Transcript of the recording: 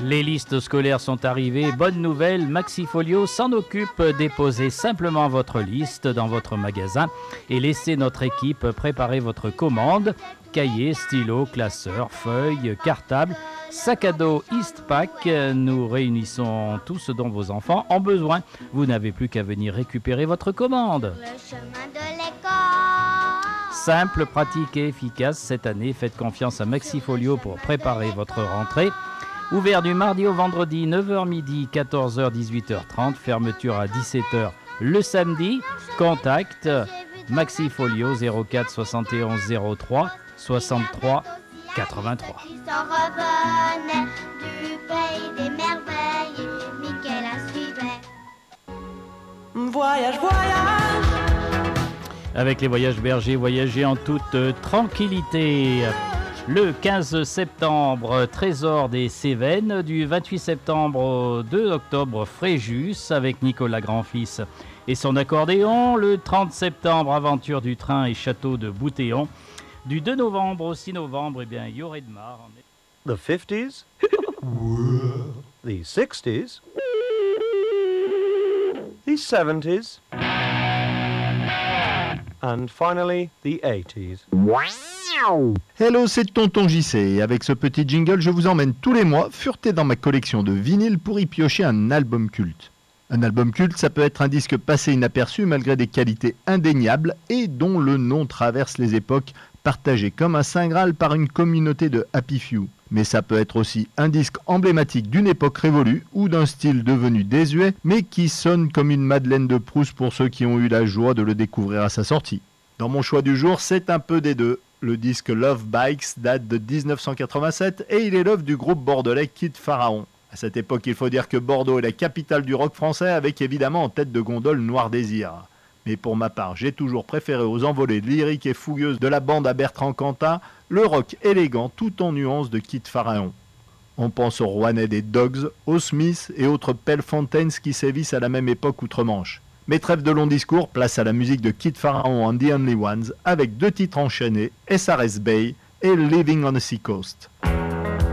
Les listes scolaires sont arrivées. Bonne nouvelle, Maxifolio s'en occupe. Déposez simplement votre liste dans votre magasin et laissez notre équipe préparer votre commande. Cahiers, stylos, classeurs, feuilles, cartables, sac à dos Eastpak. Nous réunissons tout ce dont vos enfants ont besoin. Vous n'avez plus qu'à venir récupérer votre commande. Le chemin de l'école. Simple, pratique et efficace cette année. Faites confiance à Maxifolio pour préparer votre rentrée. Ouvert du mardi au vendredi, 9h midi, 14h, 18h30. Fermeture à 17h le samedi. Contact Maxifolio 04 71 03 63 83. Qui s'en revenait du pays des merveilles et Mickey la suivait. Voyage, voyage. Avec les voyages bergers, voyagez en toute tranquillité. Le 15 septembre, Trésor des Cévennes. Du 28 septembre au 2 octobre, Fréjus avec Nicolas Grandfils et son accordéon. Le 30 septembre, Aventure du train et Château de Boutéon. Du 2 novembre au 6 novembre, Yoredmar. The 50s, the 60s, the 70s, and finally the 80s. Hello, c'est Tonton JC et avec ce petit jingle, je vous emmène tous les mois fureter dans ma collection de vinyles pour y piocher un album culte. Un album culte, ça peut être un disque passé inaperçu malgré des qualités indéniables et dont le nom traverse les époques, partagé comme un saint graal par une communauté de happy few. Mais ça peut être aussi un disque emblématique d'une époque révolue ou d'un style devenu désuet, mais qui sonne comme une Madeleine de Proust pour ceux qui ont eu la joie de le découvrir à sa sortie. Dans mon choix du jour, c'est un peu des deux. Le disque Love Bikes date de 1987 et il est l'œuvre du groupe bordelais Kid Pharaon. À cette époque, il faut dire que Bordeaux est la capitale du rock français avec évidemment en tête de gondole Noir Désir. Mais pour ma part, j'ai toujours préféré aux envolées lyriques et fougueuses de la bande à Bertrand Cantat le rock élégant tout en nuances de Kid Pharaon. On pense aux Rouennais des Dogs, aux Smiths et autres Pell Fontaines qui sévissent à la même époque outre-Manche. Mais trêve de long discours, place à la musique de Kid Pharaon and the Only Ones avec 2 titres enchaînés, SRS Bay et Living on the Sea Coast.